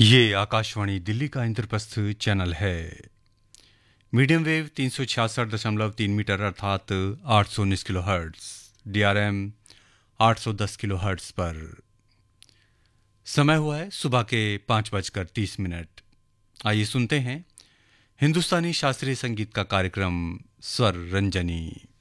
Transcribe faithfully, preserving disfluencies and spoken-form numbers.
ये आकाशवाणी दिल्ली का इंद्रप्रस्थ चैनल है। मीडियम वेव तीन सौ छियासठ दशमलव तीन मीटर अर्थात आठ सौ उन्नीस kilo hertz, D R M आठ सौ दस किलो हर्ट्स पर। समय हुआ है सुबह के पाँच बजकर तीस मिनट। आइए सुनते हैं हिंदुस्तानी शास्त्रीय संगीत का कार्यक्रम स्वर रंजनी।